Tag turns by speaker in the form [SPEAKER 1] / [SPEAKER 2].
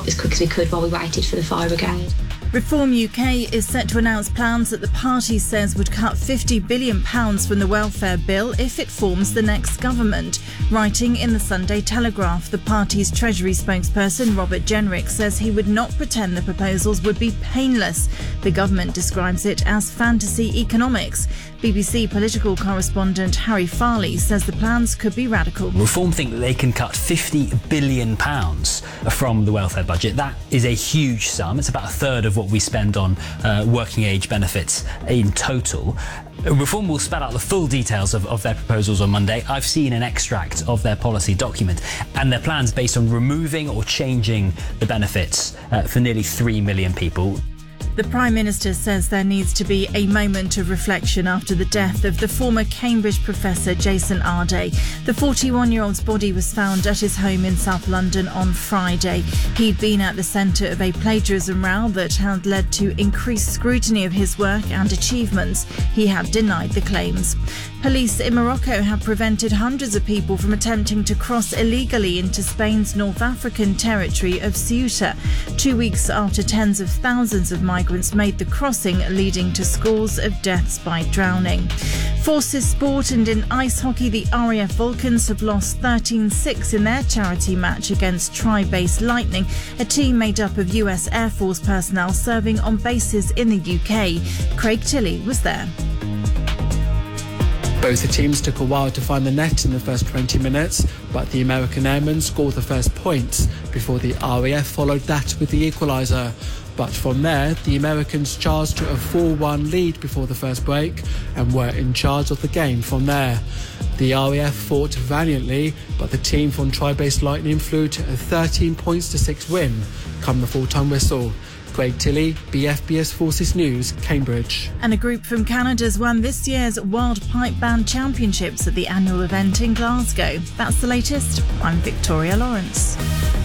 [SPEAKER 1] out as quick as we could while we waited for the fire brigade.
[SPEAKER 2] Reform UK is set to announce plans that the party says would cut £50 billion from the welfare bill if it forms the next government. Writing in the Sunday Telegraph, the party's Treasury spokesperson Robert Jenrick says he would not pretend the proposals would be painless. The government describes it as fantasy economics. BBC political correspondent Harry Farley says the plans could be radical.
[SPEAKER 3] Reform think that they can cut £50 billion from the welfare budget. That is a huge sum. It's about a third of what we spend on working age benefits in total. Reform will spell out the full details of their proposals on Monday. I've seen an extract of their policy document and their plans based on removing or changing the benefits for nearly 3 million people.
[SPEAKER 2] The Prime Minister says there needs to be a moment of reflection after the death of the former Cambridge professor Jason Arday. The 41-year-old's body was found at his home in South London on Friday. He'd been at the centre of a plagiarism row that had led to increased scrutiny of his work and achievements. He had denied the claims. Police in Morocco have prevented hundreds of people from attempting to cross illegally into Spain's North African territory of Ceuta, 2 weeks after tens of thousands of migrants made the crossing, leading to scores of deaths by drowning. Forces Sport and in ice hockey, the RAF Vulcans have lost 13-6 in their charity match against Tri-Base Lightning, a team made up of US Air Force personnel serving on bases in the UK. Craig Tilley was there.
[SPEAKER 4] Both the teams took a while to find the net in the first 20 minutes, but the American Airmen scored the first points before the RAF followed that with the equaliser. But from there, the Americans charged to a 4-1 lead before the first break and were in charge of the game from there. The RAF fought valiantly, but the team from Tri-Base Lightning flew to a 13-6 win come the full-time whistle. Craig Tilley, BFBS Forces News, Cambridge.
[SPEAKER 2] And a group from Canada's won this year's World Pipe Band Championships at the annual event in Glasgow. That's the latest. I'm Victoria Lawrence.